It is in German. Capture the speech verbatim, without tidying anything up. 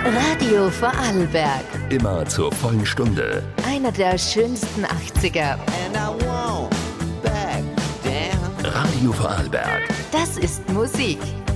Radio Vorarlberg. Immer zur vollen Stunde. Einer der schönsten achtziger. Radio Vorarlberg. Das ist Musik.